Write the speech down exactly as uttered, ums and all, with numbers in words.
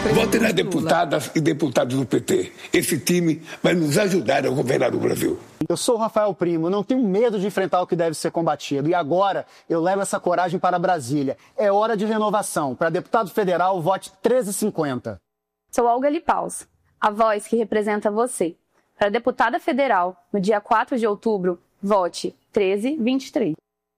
Vote nas deputadas e deputados do P T. Esse time vai nos ajudar a governar o Brasil. Eu sou o Rafael Primo, não tenho medo de enfrentar o que deve ser combatido. E agora eu levo essa coragem para Brasília. É hora de renovação. Para deputado federal, vote treze cinquenta. Sou Olga Lipaus, a voz que representa você. Para deputada federal, no dia quatro de outubro, vote treze vinte e três.